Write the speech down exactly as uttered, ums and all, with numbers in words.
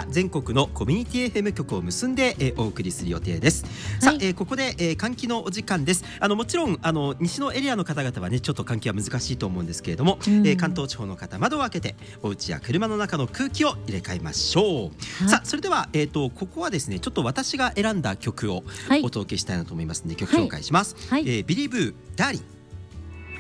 から全国のコミュニティ エフエム 局を結んで、えー、お送りする予定です、はい、さあ、えー、ここで、えー、換気のお時間です。あのもちろんあの西のエリアの方々はねちょっと換気は難しいと思うんですけれども、うん、えー、関東地方の方窓を開けてお家や車の中の空気を入れ替えましょう、はい、さあそれでは、えー、とここはですねちょっと私が選んだ曲をお届けしたいなと思いますので、はい、曲紹介します、はい、えー、ビリー・ブーダーリン。